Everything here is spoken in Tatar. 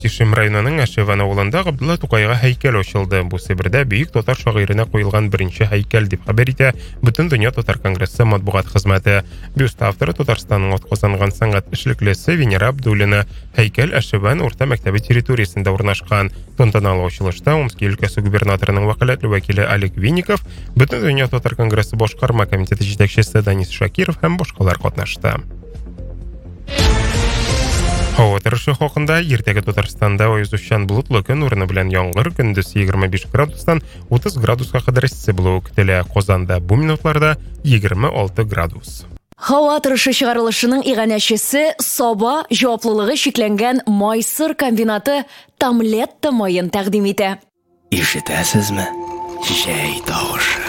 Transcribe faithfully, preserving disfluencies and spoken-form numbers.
Тишим районының Әшеван ауылында Габдулла Тукайга һәйкәл ачылды. Бу Себердә бөек татар шагыйренә куелган беренче һәйкәл дип хәбәр итә Бөтен дөнья татар конгрессы матбугат хезмәте. Бюст авторы Татарстанның атказанган сәнгать эшлеклесе Венера Абдуллина. Һәйкәл Әшеван урта мәктәбе территориясендә урнашкан. Тантаналы ачылышта Омск өлкәсе губернаторының вәкаләтле вәкиле Олег Винников, Бөтен дөнья татар конгрессы башкарма комитеты җитәкчесе Данис Шакиров һәм башкалар катнашты. Һава торышы хакында иртәгә Татарстанда аязучан болытлы көн урыны белән яңгыр, көндез егерме биш градустан утыз градуска кадәр эссе булуы көтелә. Казанда бу минутларда егерме алты градус. Һава торышы чыгарылышының иганәчесе Саба җаваплылыгы шикләнгән Майсыр комбинаты Тамлетта майын тәкъдим итә. Ишетәсезме? Җәй тавышы.